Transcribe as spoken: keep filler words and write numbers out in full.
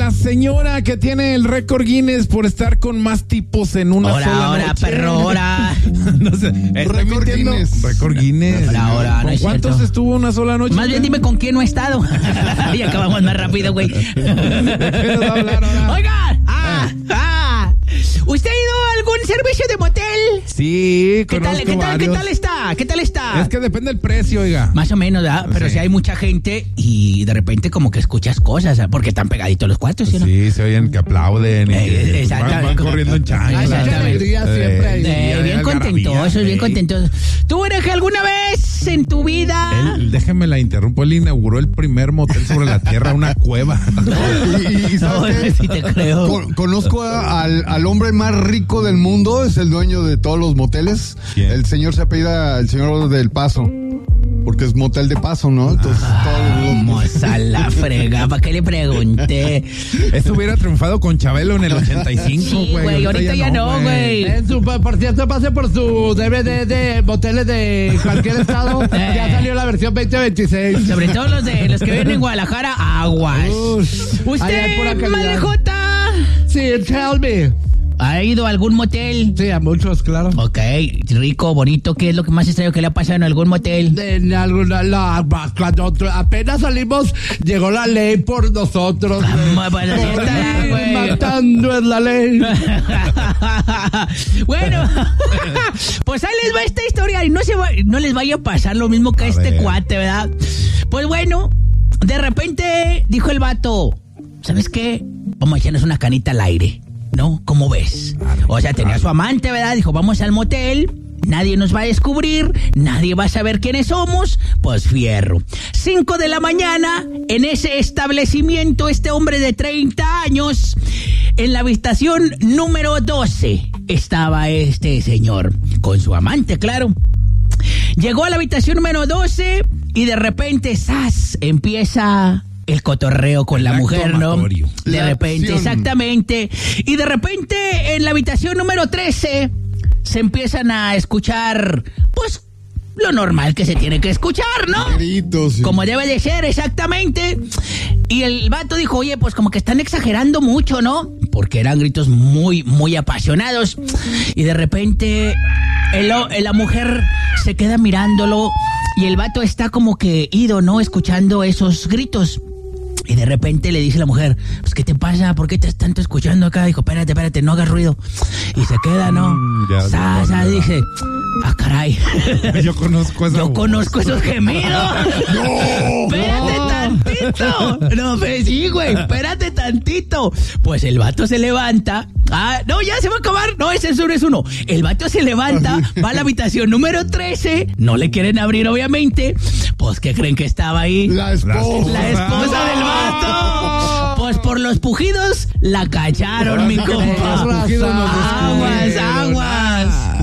la señora que tiene el récord Guinness por estar con más tipos en una Ahora, sola ahora, noche. perro, ahora. No sé, Récord Guinness. Récord Guinness. Ahora, ahora, ¿Con no es cuántos cierto. estuvo una sola noche? Más bien dime con quién no he estado. Y acabamos más rápido, güey. ¿De qué nos va a hablar ahora? Oigan, ah, ah. ¿Usted ha ido a algún servicio de motel? Sí, ¿Qué tal, conozco qué tal, qué varios. tal está? ¿Qué tal está? Es que depende del precio, oiga. Más o menos, ¿verdad? Pero Sí. si hay mucha gente y de repente como que escuchas cosas, ¿verdad? Porque están pegaditos los cuartos, ¿sí o no? Sí, se oyen que aplauden y Eh, que exactamente. van, van corriendo en chancla. Ay, mucha alegría siempre ahí. Eh, sí, bien hay contentosos, algarabía, bien sí. contentosos. ¿Tú, Oreja, alguna vez en tu vida? Él, déjeme la interrumpo, él inauguró el primer motel sobre la tierra, una cueva. Y, y- y No, ¿sabes qué? sí te creo. Con- conozco a- al, al hombre más rico del mundo, es el dueño de todos los moteles. ¿Quién? El señor se apellida el señor del Paso, porque es motel de Paso, ¿no? Entonces, todos los- Vamos a la frega, ¿para qué le pregunté? Eso hubiera triunfado con Chabelo en el ochenta y cinco, Sí, güey. güey, ahorita ya no, güey. En su, por cierto, pase por su D V D de moteles de cualquier estado. Ya salió la versión veinte veintiséis. Sobre todo los de los que viven en Guadalajara, aguas. Allá hay pura ¿Usted, calidad. Malejota, Sí, tell me. ha ido a algún motel? Sí, a muchos, claro. Ok, rico, bonito. ¿Qué es lo que más extraño que le ha pasado en algún motel? En alguna, la, cuando apenas salimos, llegó la ley por nosotros. Ah, bueno, sí Por estará, ahí, güey. matando es la ley. Bueno, pues ahí les va esta historia y no se va, no les vaya a pasar lo mismo que a A este ver. cuate, ¿verdad? Pues bueno, de repente dijo el vato, ¿sabes qué? Vamos a echarnos una canita al aire, ¿no? ¿Cómo ves? O sea, tenía a su amante, ¿verdad? Dijo, vamos al motel. Nadie nos va a descubrir, nadie va a saber quiénes somos, pues fierro. Cinco de la mañana, en ese establecimiento, este hombre de treinta años, en la habitación número doce, estaba este señor, con su amante, claro. Llegó a la habitación número doce y de repente, ¡zas!, empieza el cotorreo con la El mujer, acto ¿no? amatorio. De La repente, acción. exactamente. Y de repente, en la habitación número trece, se empiezan a escuchar, pues, lo normal que se tiene que escuchar, ¿no? Gritos. Como debe de ser, exactamente. Y el vato dijo, oye, pues como que están exagerando mucho, ¿no? Porque eran gritos muy, muy apasionados. Y de repente, el, la mujer se queda mirándolo y el vato está como que ido, ¿no? Escuchando esos gritos. Y de repente le dice la mujer, pues, ¿qué te pasa? ¿Por qué te estás tanto escuchando acá? Dijo, espérate, espérate, no hagas ruido. Y se queda, ¿no? Mm, ya, Sa, ya, sa, ya. dije, ah, caray. Yo conozco esa Yo voz. conozco esos gemidos. Espérate tantito. No, pues sí, güey. Espérate tantito. Pues el vato se levanta. Ah, no, ya se va a acabar. No, ese es uno, es uno. El vato se levanta, va a la habitación número trece. No le quieren abrir, obviamente. Pues, ¿qué creen que estaba ahí? La esposa. La esposa del vato. Pues por los pujidos la cacharon, mi compa. Los pujidos nos Aguas, descubrieron. aguas.